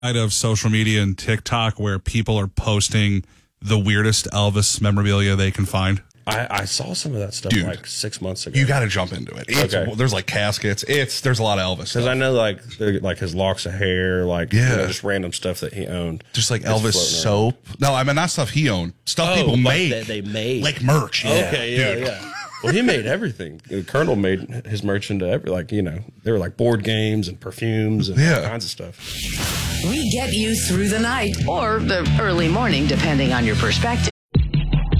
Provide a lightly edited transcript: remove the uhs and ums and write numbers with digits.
Of social media and TikTok where people are posting the weirdest Elvis memorabilia they can find? I saw some of that stuff like 6 months ago. You got to jump into it. Okay. There's like caskets. There's a lot of Elvis stuff. Because I know like his locks of hair, just random stuff that he owned. Just like Elvis soap. No, I mean not stuff he owned. Stuff people made. That they made. Like merch. Okay, yeah. Well, he made everything. Colonel made his merch into there were like board games and perfumes and all kinds of stuff. We get you through the night or the early morning, depending on your perspective.